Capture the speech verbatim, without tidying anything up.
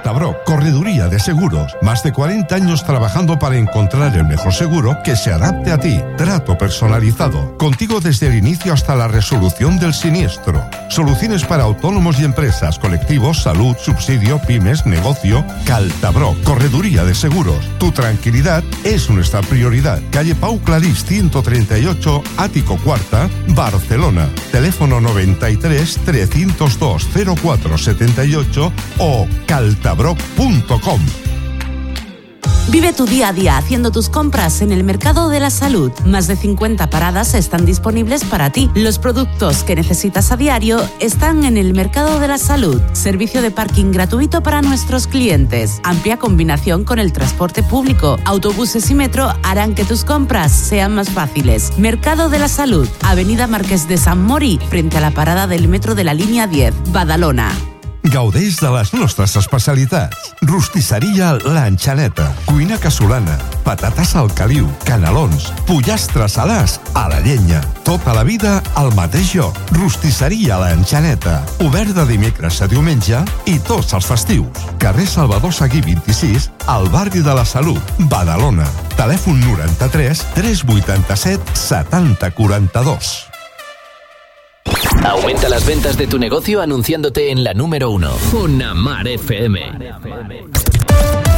Caltabroc, correduría de seguros. Más de cuarenta años trabajando para encontrar el mejor seguro que se adapte a ti. Trato personalizado. Contigo desde el inicio hasta la resolución del siniestro. Soluciones para autónomos y empresas, colectivos, salud, subsidio, pymes, negocio. Caltabroc, correduría de seguros. Tu tranquilidad es nuestra prioridad. Calle Pau Clarís ciento treinta y ocho, Ático Cuarta, Barcelona. Teléfono noventa y tres, trescientos dos, cero cuatro setenta y ocho o caltabroc punto com. Vive tu día a día haciendo tus compras en el Mercado de la Salud. Más de cincuenta paradas están disponibles para ti. Los productos que necesitas a diario están en el Mercado de la Salud. Servicio de parking gratuito para nuestros clientes. Amplia combinación con el transporte público. Autobuses y metro harán que tus compras sean más fáciles. Mercado de la Salud. Avenida Marqués de Sant Mori, frente a la parada del metro de la línia diez, Badalona. Gaudeix de les nostres especialitats. Rostisseria L'Enxaneta, cuina casolana, patates al caliu, canelons, pollastres salars a la llenya. Tota la vida al mateix lloc. Rostisseria L'Enxaneta, obert de dimecres a diumenge i tots els festius. Carrer Salvador Seguí vint-i-sis, al barri de la Salut, Badalona. Telèfon noranta-tres, tres vuitanta-set, setanta quaranta-dos. Aumenta las ventas de tu negocio anunciándote en la número uno. Una Mar F M.